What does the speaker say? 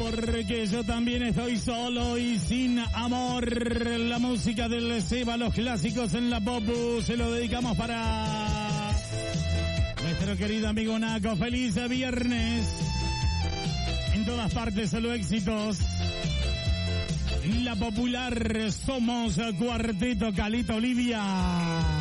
porque yo también estoy solo y sin amor. La música del Seba, los clásicos en la Popu, se lo dedicamos para nuestro querido amigo Naco. Feliz viernes. En todas partes solo éxitos. La Popular, somos Cuarteto Caleta Olivia.